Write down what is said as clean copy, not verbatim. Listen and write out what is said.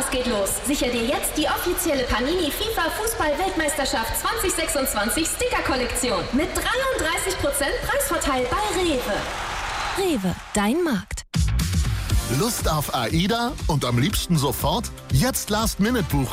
Spaß geht los. Sicher dir jetzt die offizielle Panini FIFA Fußball-Weltmeisterschaft 2026 Sticker-Kollektion mit 33% Preisvorteil bei Rewe. Rewe, dein Markt. Lust auf AIDA und am liebsten sofort? Jetzt Last-Minute buchen.